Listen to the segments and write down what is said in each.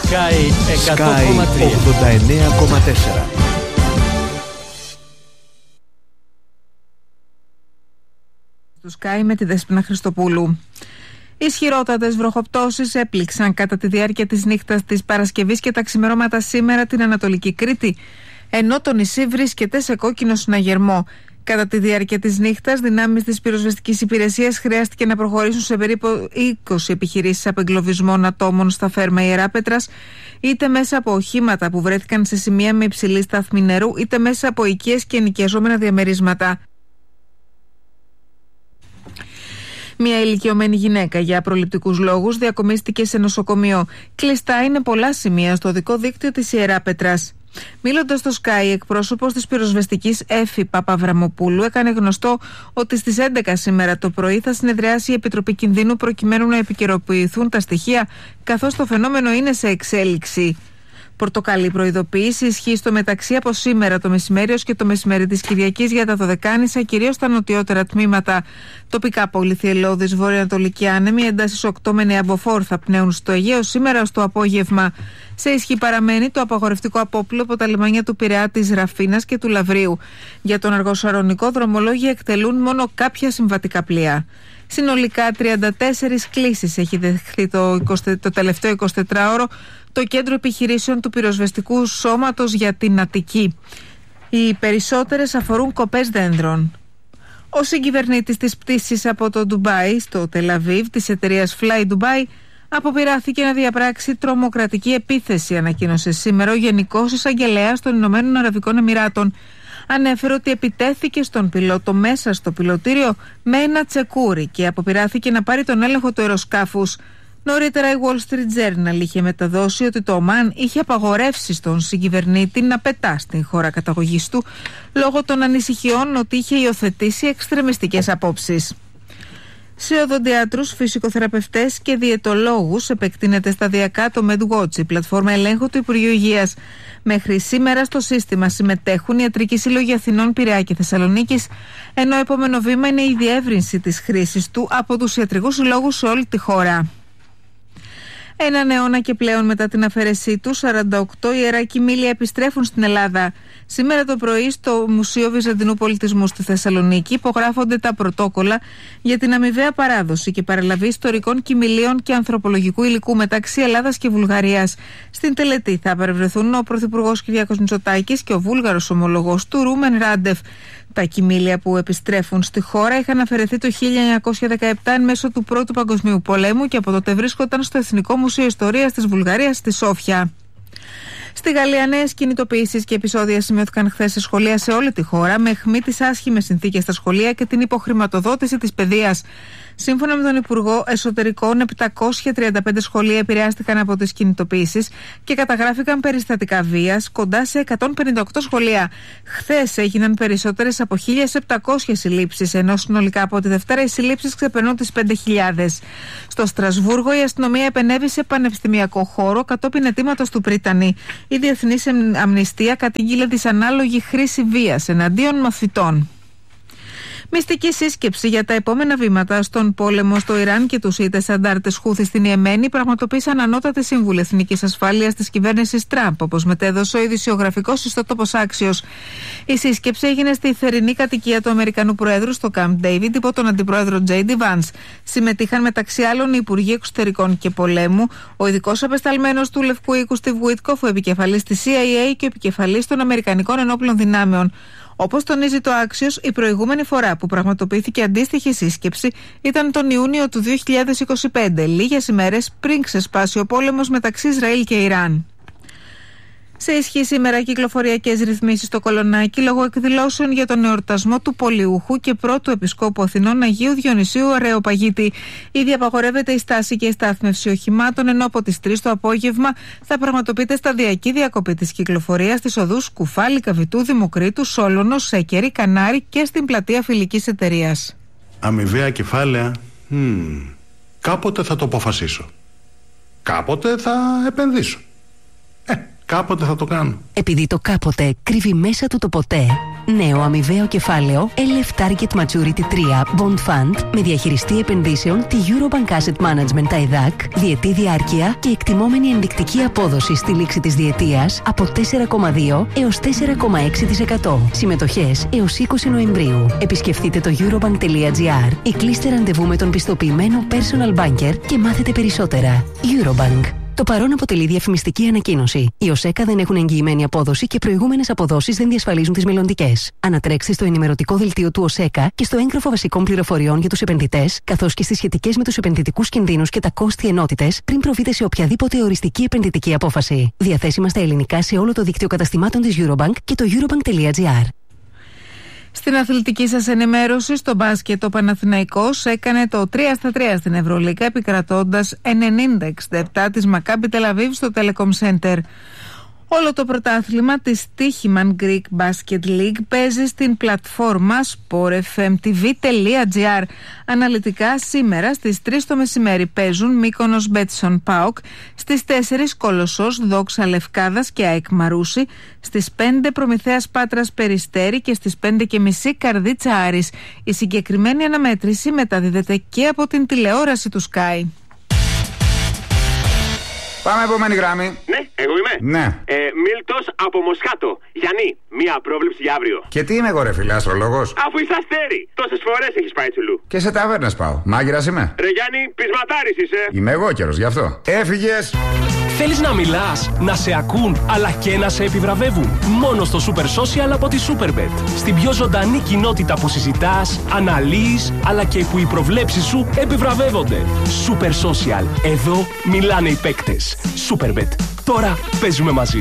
Sky 100,3. 89,4. Του Sky με τη Δέσποινα Χριστοπούλου. Ισχυρότατες βροχοπτώσεις έπληξαν κατά τη διάρκεια της νύχτας της Παρασκευής και τα ξημερώματα σήμερα την Ανατολική Κρήτη, ενώ το νησί βρίσκεται σε κόκκινο συναγερμό. Κατά τη διάρκεια της νύχτας, δυνάμεις της πυροσβεστικής υπηρεσίας χρειάστηκε να προχωρήσουν σε περίπου 20 επιχειρήσεις απεγκλωβισμών ατόμων στα φέρμα Ιεράπετρας, είτε μέσα από οχήματα που βρέθηκαν σε σημεία με υψηλή στάθμη νερού, είτε μέσα από οικίες και ενοικιαζόμενα διαμερίσματα. Μια ηλικιωμένη γυναίκα για προληπτικούς λόγους διακομίστηκε σε νοσοκομείο. Κλειστά είναι πολλά σημεία στο οδικό δίκτυο της Ιεράπετρας. Μίλοντας στο Sky, εκπρόσωπος της πυροσβεστικής Έφη Παπαβραμοπούλου έκανε γνωστό ότι στις 11 σήμερα το πρωί θα συνεδριάσει η Επιτροπή Κινδύνου προκειμένου να επικαιροποιηθούν τα στοιχεία, καθώς το φαινόμενο είναι σε εξέλιξη. Πορτοκαλί προειδοποίηση ισχύει στο μεταξύ από σήμερα το μεσημέρι ως και το μεσημέρι της Κυριακής για τα Δωδεκάνησα, κυρίως στα νοτιότερα τμήματα. Τοπικά πολυθυελλώδης βορειοανατολική άνεμη, εντάσεις 8 με 9 μποφόρ θα πνέουν στο Αιγαίο σήμερα ως το απόγευμα. Σε ισχύ παραμένει το απαγορευτικό απόπλου από τα λιμάνια του Πειραιά, της Ραφίνας και του Λαβρίου. Για τον αργοσαρονικό δρομολόγια εκτελούν μόνο κάποια συμβατικά πλοία. Συνολικά 34 κλήσεις έχει δεχθεί το τελευταίο 24ωρο το Κέντρο Επιχειρήσεων του Πυροσβεστικού Σώματος για την Αττική. Οι περισσότερες αφορούν κοπές δένδρων. Ο συγκυβερνήτης της πτήσης από το Ντουμπάι στο Τελαβίβ της εταιρείας Fly Dubai αποπειράθηκε να διαπράξει τρομοκρατική επίθεση, ανακοίνωσε σήμερα ο Γενικός Εισαγγελέας των Ηνωμένων Αραβικών Εμιράτων. Ανέφερε ότι επιτέθηκε στον πιλότο μέσα στο πιλωτήριο με ένα τσεκούρι και αποπειράθηκε να πάρει τον έλεγχο του αεροσκάφους. Νωρίτερα η Wall Street Journal είχε μεταδώσει ότι το Ομάν είχε απαγορεύσει στον συγκυβερνήτη να πετά στην χώρα καταγωγής του λόγω των ανησυχιών ότι είχε υιοθετήσει εξτρεμιστικές απόψεις. Σε οδοντιάτρους, φυσικοθεραπευτές και διαιτολόγους επεκτείνεται σταδιακά το MedWatch, η πλατφόρμα ελέγχου του Υπουργείου Υγείας. Μέχρι σήμερα στο σύστημα συμμετέχουν οι Ιατρικοί Σύλλογοι Αθηνών, Πειραιά και Θεσσαλονίκης, ενώ επόμενο βήμα είναι η διεύρυνση της χρήσης του από τους ιατρικούς συλλόγους σε όλη τη χώρα. Έναν αιώνα και πλέον μετά την αφαίρεσή του, 48 ιερά κοιμήλια επιστρέφουν στην Ελλάδα. Σήμερα το πρωί στο Μουσείο Βυζαντινού Πολιτισμού στη Θεσσαλονίκη υπογράφονται τα πρωτόκολλα για την αμοιβαία παράδοση και παραλαβή ιστορικών κοιμηλίων και ανθρωπολογικού υλικού μεταξύ Ελλάδας και Βουλγαρίας. Στην τελετή θα παρευρεθούν ο Πρωθυπουργός Κυριάκος Μητσοτάκης και ο Βούλγαρος ομολογός του Ρούμεν Ράντεφ. Τα κοιμήλια που επιστρέφουν στη χώρα είχαν αφαιρεθεί το 1917 εν μέσω του Πρώτου Παγκοσμίου Πολέμου και από τότε βρίσκονταν στο Εθνικό Μουσείο Ιστορίας της Βουλγαρίας στη Σόφια. Στη Γαλλία, νέες κινητοποιήσεις και επεισόδια σημειώθηκαν χθες σε σχολεία σε όλη τη χώρα, με αιχμή τις άσχημες συνθήκες στα σχολεία και την υποχρηματοδότηση της παιδείας. Σύμφωνα με τον Υπουργό Εσωτερικών, 735 σχολεία επηρεάστηκαν από τις κινητοποιήσεις και καταγράφηκαν περιστατικά βίας κοντά σε 158 σχολεία. Χθες έγιναν περισσότερες από 1.700 συλλήψεις, ενώ συνολικά από τη Δευτέρα οι συλλήψεις ξεπερνούν τις 5.000. Στο Στρασβούργο, η αστυνομία επενέβη σε πανεπιστημιακό χώρο κατόπιν αιτήματος του Πρίτανη. Η Διεθνής Αμνηστία κατήγγειλε δυσανάλογη χρήση βίας εναντίον μαθητών. Μυστική σύσκεψη για τα επόμενα βήματα στον πόλεμο στο Ιράν και τους Ιτες αντάρτες Χούθη στην Ιεμένη πραγματοποίησαν ανώτατοι σύμβουλοι εθνικής ασφάλειας της κυβέρνησης Τραμπ, όπως μετέδωσε ο ειδησιογραφικός ιστότοπος Axios. Η σύσκεψη έγινε στη θερινή κατοικία του Αμερικανού Προέδρου στο Camp David υπό τον αντιπρόεδρο J.D. Vance. Συμμετείχαν μεταξύ άλλων οι Υπουργοί Εξωτερικών και Πολέμου, ο ειδικός απεσταλμένος του Λευκού Οίκου Steve Witkoff, ο επικεφαλής της CIA και ο επικεφαλής των Αμερικανικών Ενόπλων Δυνάμεων. Όπως τονίζει το Axios, η προηγούμενη φορά που πραγματοποιήθηκε αντίστοιχη σύσκεψη ήταν τον Ιούνιο του 2025, λίγες ημέρες πριν ξεσπάσει ο πόλεμος μεταξύ Ισραήλ και Ιράν. Σε ισχύ σήμερα κυκλοφοριακές ρυθμίσεις στο Κολονάκι λόγω εκδηλώσεων για τον εορτασμό του Πολιούχου και πρώτου Επισκόπου Αθηνών Αγίου Διονυσίου Αρεοπαγίτη. Ήδη απαγορεύεται η στάση και η στάθμευση οχημάτων, ενώ από τις 3 το απόγευμα θα πραγματοποιείται σταδιακή διακοπή της κυκλοφορίας στις οδούς Κουφάλη, Καβιτού, Δημοκρίτου, Σόλωνος, Σέκερη, Κανάρη και στην πλατεία Φιλικής Εταιρείας. Αμοιβαία κεφάλαια. Κάποτε θα το αποφασίσω. Κάποτε θα επενδύσω. Κάποτε θα το κάνω. Επειδή το κάποτε κρύβει μέσα του το ποτέ, Νέο αμοιβαίο κεφάλαιο LF Target Maturity 3 Bond Fund με διαχειριστή επενδύσεων τη Eurobank Asset Management ΤΑΕΔΑΚ, διετή διάρκεια και εκτιμόμενη ενδεικτική απόδοση στη λήξη της διετίας από 4,2 έως 4,6%. Συμμετοχές έως 20 Νοεμβρίου. Επισκεφτείτε το eurobank.gr ή κλείστε ραντεβού με τον πιστοποιημένο personal banker και μάθετε περισσότερα. Eurobank. Το παρόν αποτελεί διαφημιστική ανακοίνωση. Οι ΟΣΕΚΑ δεν έχουν εγγυημένη απόδοση και προηγούμενες αποδόσεις δεν διασφαλίζουν τις μελλοντικές. Ανατρέξτε στο ενημερωτικό δελτίο του ΟΣΕΚΑ και στο έγγραφο βασικών πληροφοριών για τους επενδυτές, καθώς και στις σχετικές με τους επενδυτικούς κινδύνους και τα κόστη ενότητες πριν προβείτε σε οποιαδήποτε οριστική επενδυτική απόφαση. Διαθέσιμα στα ελληνικά σε όλο το δίκτυο καταστημάτων της Eurobank και το eurobank.gr. Στην αθλητική σας ενημέρωση, στο μπάσκετ ο Παναθηναϊκός έκανε το 3-3 στην Ευρωλίγκα, επικρατώντας 90-67 της Μακάμπι Τελαβίβ στο Telecom Center. Όλο το πρωτάθλημα της Τύχημαν Greek Basket League παίζει στην πλατφόρμα sportfmtv.gr. Αναλυτικά σήμερα στις 3 το μεσημέρι παίζουν Μύκονος Μπέτσον ΠΑΟΚ, στις 4 Κολοσσός Δόξα Λευκάδας και ΑΕΚ Μαρούσι, στις 5 Προμηθέας Πάτρας Περιστέρι και στις 5:30 Καρδίτσα Άρης. Η συγκεκριμένη αναμέτρηση μεταδίδεται και από την τηλεόραση του Sky. Πάμε επόμενη γράμμη. Ναι, εγώ είμαι. Ναι. Μίλτος από Μοσχάτο. Γιάννη, μία πρόβλεψη για αύριο. Και τι είμαι εγώ, ρε φίλε, αστρολόγος? Αφού είσαι αστέρι. Τόσες φορές έχεις πάει τσουλού. Και σε ταβέρνες πάω. Μάγειρας είμαι. Ρε Γιάννη, πεισματάρης είσαι. Είμαι εγώ καιρός, γι' αυτό. Έφυγες. Θέλεις να μιλάς, να σε ακούν, αλλά και να σε επιβραβεύουν? Μόνο στο Super Social από τη Superbet. Στην πιο ζωντανή κοινότητα που συζητάς, αναλύεις, αλλά και που οι προβλέψεις σου επιβραβεύονται. Super Social. Εδώ μιλάνε οι παίκτες. Superbet. Τώρα παίζουμε μαζί.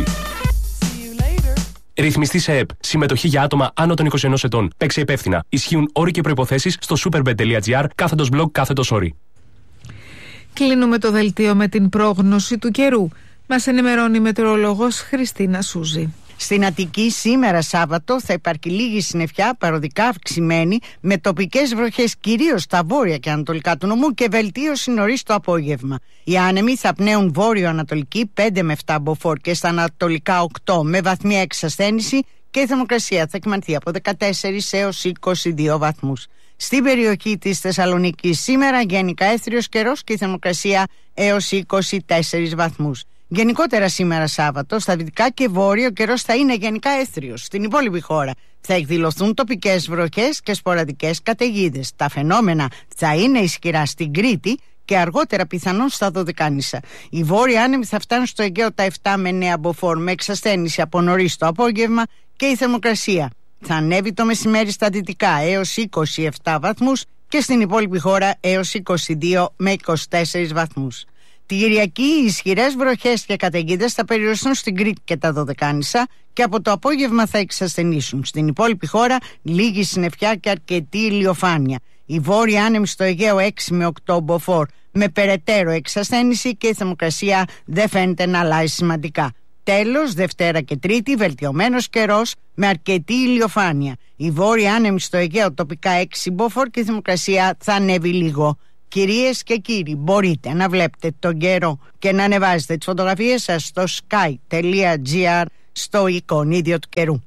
Ρυθμιστή σε ΕΠ. Συμμετοχή για άτομα άνω των 21 ετών. Παίξε υπεύθυνα. Ισχύουν όροι και προϋποθέσεις στο superbet.gr/blog/όροι. Κλείνουμε το δελτίο με την πρόγνωση του καιρού. Μας ενημερώνει η μετεωρολόγος Χριστίνα Σούζη. Στην Αττική σήμερα Σάββατο θα υπάρχει λίγη συννεφιά, παροδικά αυξημένη, με τοπικές βροχές κυρίως στα βόρεια και ανατολικά του νομού και βελτίωση νωρίς το απόγευμα. Οι άνεμοι θα πνέουν βόρειο-ανατολική 5 με 7 μποφόρ και στα ανατολικά 8 με βαθμία εξασθένηση και η θερμοκρασία θα κυμανθεί από 14 έως 22 βαθμούς. Στην περιοχή της Θεσσαλονίκης σήμερα γενικά έθριος καιρός και η θερμοκρασία έως 24 βαθμούς. Γενικότερα σήμερα Σάββατο, στα δυτικά και βόρειο, ο καιρός θα είναι γενικά έθριος. Στην υπόλοιπη χώρα θα εκδηλωθούν τοπικές βροχές και σποραδικές καταιγίδες. Τα φαινόμενα θα είναι ισχυρά στην Κρήτη και αργότερα πιθανόν στα Δωδεκάνησα. Οι βόρειοι άνεμοι θα φτάνουν στο Αιγαίο τα 7 με 9 μποφόρ με εξασθένηση από νωρίς το απόγευμα και η θερμοκρασία θα ανέβει το μεσημέρι στα δυτικά έως 27 βαθμούς και στην υπόλοιπη χώρα έως 22 με 24 βαθμούς. Την Κυριακή οι ισχυρές βροχές και καταιγίδες θα περιοριστούν στην Κρήτη και τα Δωδεκάνησα και από το απόγευμα θα εξασθενήσουν. Στην υπόλοιπη χώρα λίγη συννεφιά και αρκετή ηλιοφάνεια. Οι βόρειοι άνεμοι στο Αιγαίο 6 με 8 μποφόρ με περαιτέρω εξασθένηση και η θερμοκρασία δεν φαίνεται να αλλάζει σημαντικά. Τέλος, Δευτέρα και Τρίτη βελτιωμένος καιρός με αρκετή ηλιοφάνεια. Οι βόρειοι άνεμοι στο Αιγαίο τοπικά 6 μποφόρ και η θερμοκρασία θα ανέβει λίγο. Κυρίες και κύριοι, μπορείτε να βλέπετε τον καιρό και να ανεβάζετε τις φωτογραφίες σας στο sky.gr στο εικονίδιο του καιρού.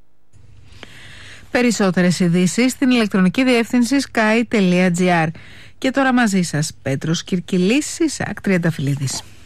Περισσότερες ειδήσεις στην ηλεκτρονική διεύθυνση sky.gr. Και τώρα μαζί σας Πέτρος Κυρκυλής, Ισάκ Τριανταφυλλίδης.